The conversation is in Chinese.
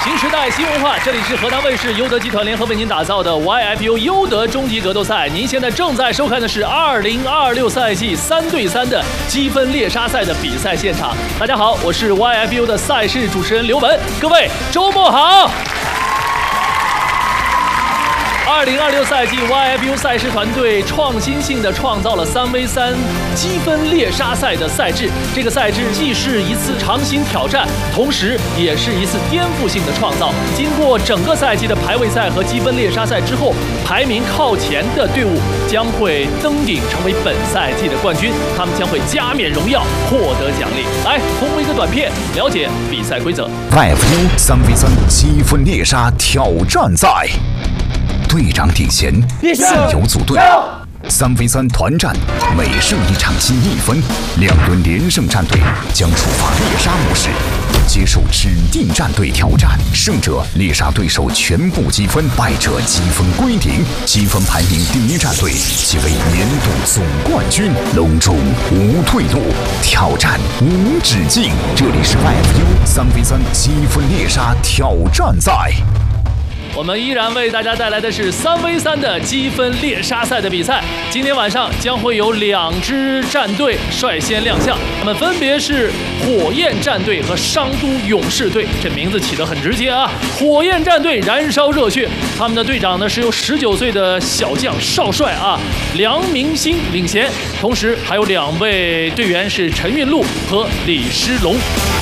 新时代新文化，这里是河南卫视优德集团联合为您打造的 YFU 优德终极格斗赛。您现在正在收看的是2026赛季3对3的积分猎杀赛的比赛现场。大家好，我是 YFU 的赛事主持人刘文，各位周末好。2026赛季 YFU 赛事团队创新性的创造了3v3积分猎杀赛的赛制。这个赛制既是一次尝新挑战，同时也是一次颠覆性的创造。经过整个赛季的排位赛和积分猎杀赛之后，排名靠前的队伍将会登顶成为本赛季的冠军，他们将会加冕荣耀，获得奖励。来，通过一个短片了解比赛规则。 YFU 3v3积分猎杀挑战赛。队长领衔，自由组队，3v3团战，每胜一场积1分，2轮连胜战队将触发猎杀模式，接受指定战队挑战，胜者猎杀对手全部积分，败者积分归零，积分排名第1战队即为年度总冠军，隆重无退路，挑战无止境。这里是 YFU 3v3积分猎杀挑战赛。 我们依然为大家带来的是3v3的积分猎杀赛的比赛。今天晚上将会有2支战队率先亮相，他们分别是火焰战队和商都勇士队。这名字起得很直接啊！火焰战队燃烧热血，他们的队长呢是由19岁的小将少帅啊梁明星领衔，同时还有2位队员是陈运路和李诗龙。